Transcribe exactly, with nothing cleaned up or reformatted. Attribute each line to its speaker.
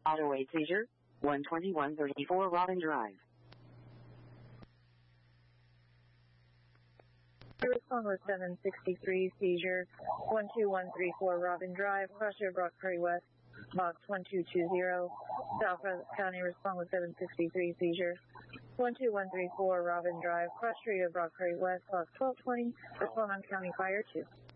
Speaker 1: Auto eight seizure, one twenty-one thirty-four Robin Drive.
Speaker 2: Respond with seven sixty-three seizure, one two one three four Robin Drive, Crusher, Brock Prairie West, box one two two zero, South County. Respond with seven sixty-three seizure, one two one three four Robin Drive, Cross Street of Brock Prairie West, box twelve twenty, respond on County Fire two.